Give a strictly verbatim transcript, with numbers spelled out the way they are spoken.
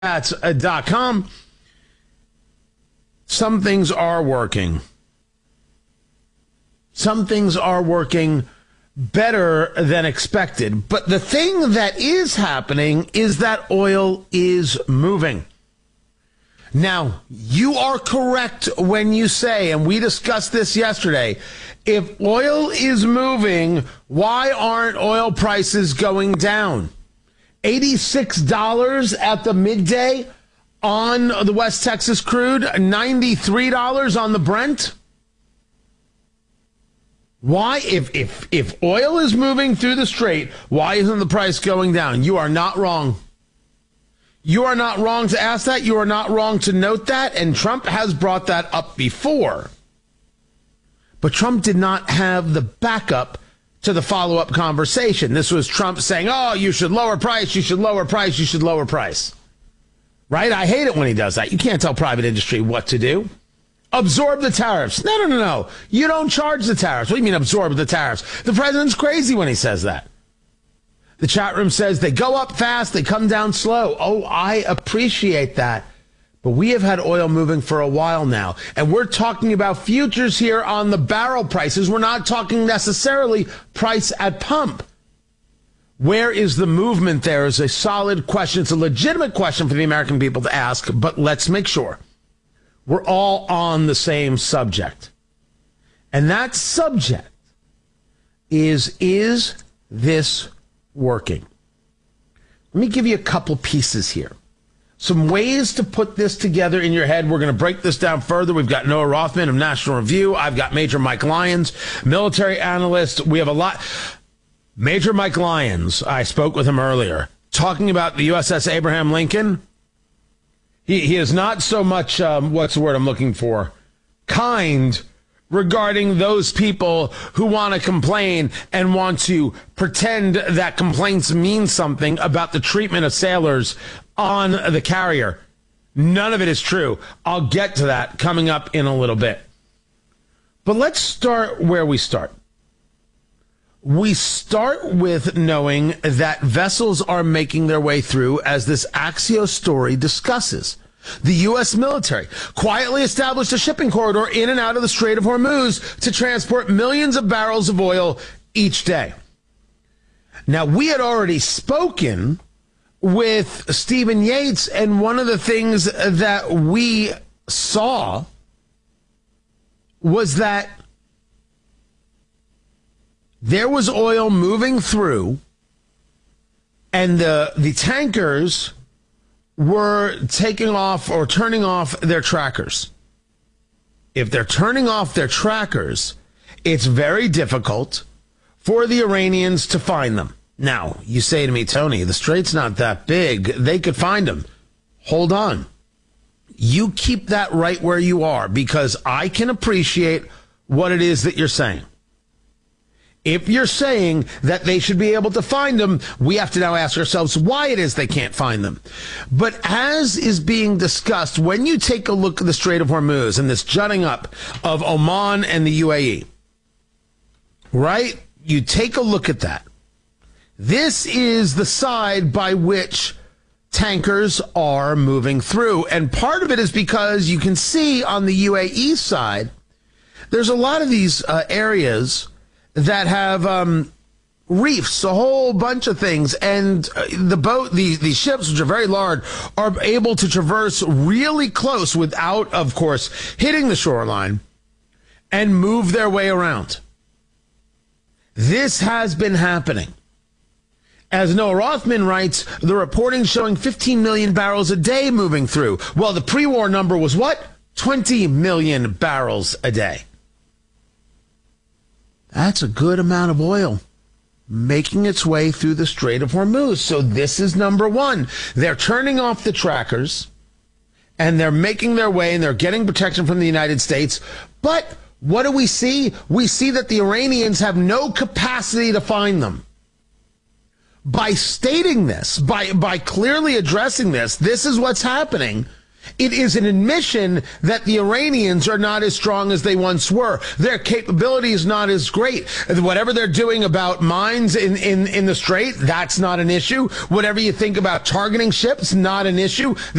dot com. Some things are working. Some things are working better than expected. But the thing that is happening is that oil is moving. Now, you are correct when you say, and we discussed this yesterday, if oil is moving, why aren't oil prices going down? eighty-six dollars at the midday on the West Texas crude, ninety-three dollars on the Brent. Why, if if if oil is moving through the strait, why isn't the price going down? You are not wrong. You are not wrong to ask that. You are not wrong to note that. And Trump has brought that up before. But Trump did not have the backup to the follow-up conversation. This was Trump saying, oh, you should lower price, you should lower price, you should lower price. Right? I hate it when he does that. You can't tell private industry what to do. Absorb the tariffs. No, no, no, no. You don't charge the tariffs. What do you mean absorb the tariffs? The president's crazy when he says that. The chat room says they go up fast, they come down slow. Oh, I appreciate that. But we have had oil moving for a while now, and we're talking about futures here on the barrel prices. We're not talking necessarily price at pump. Where is the movement there is a solid question. It's a legitimate question for the American people to ask, but let's make sure we're all on the same subject. And that subject is, is this working? Let me give you a couple pieces here. Some ways to put this together in your head. We're going to break this down further. We've got Noah Rothman of National Review. I've got Major Mike Lyons, military analyst. We have a lot. Major Mike Lyons, I spoke with him earlier, talking about the U S S Abraham Lincoln. He, he is not so much, um, what's the word I'm looking for, kind regarding those people who want to complain and want to pretend that complaints mean something about the treatment of sailors on the carrier. None of it is true. I'll get to that coming up in a little bit. But let's start where we start. We start with knowing that vessels are making their way through, as this Axios story discusses. The U S military quietly established a shipping corridor in and out of the Strait of Hormuz to transport millions of barrels of oil each day. Now, we had already spoken with Stephen Yates, and one of the things that we saw was that there was oil moving through, and the the tankers were taking off or turning off their trackers. If they're turning off their trackers, it's very difficult for the Iranians to find them. Now, you say to me, Tony, the strait's not that big. They could find them. Hold on. You keep that right where you are, because I can appreciate what it is that you're saying. If you're saying that they should be able to find them, we have to now ask ourselves why it is they can't find them. But as is being discussed, when you take a look at the Strait of Hormuz and this jutting up of Oman and the U A E, right? You take a look at that. This is the side by which tankers are moving through. And part of it is because you can see on the U A E side, there's a lot of these uh, areas that have um, reefs, a whole bunch of things. And uh, the boat, the, the ships, which are very large, are able to traverse really close without, of course, hitting the shoreline and move their way around. This has been happening. As Noah Rothman writes, the reporting showing fifteen million barrels a day moving through. Well, the pre-war number was what? twenty million barrels a day. That's a good amount of oil making its way through the Strait of Hormuz. So this is number one. They're turning off the trackers, and they're making their way, and they're getting protection from the United States. But what do we see? We see that the Iranians have no capacity to find them. By stating this, by, by clearly addressing this, this is what's happening. It is an admission that the Iranians are not as strong as they once were. Their capability is not as great. Whatever they're doing about mines in, in, in the Strait, that's not an issue. Whatever you think about targeting ships, not an issue.